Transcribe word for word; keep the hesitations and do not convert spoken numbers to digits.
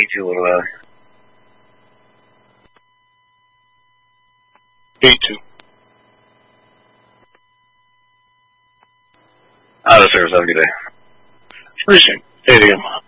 eighty-two, what about it? eighty-two. Out of service, have a good day. Appreciate it. eight a.m.